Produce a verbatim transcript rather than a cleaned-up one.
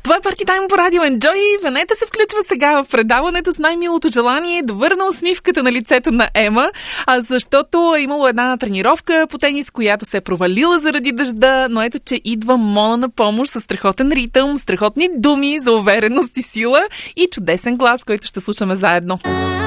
Това е Party Time по радио Enjoy. Венета се включва сега в предаването с най-милото желание да върна усмивката на лицето на Ема, а защото е имало една тренировка по тенис, която се е провалила заради дъжда, но ето, че идва Мона на помощ с страхотен ритъм, страхотни думи за увереност и сила и чудесен глас, който ще слушаме заедно.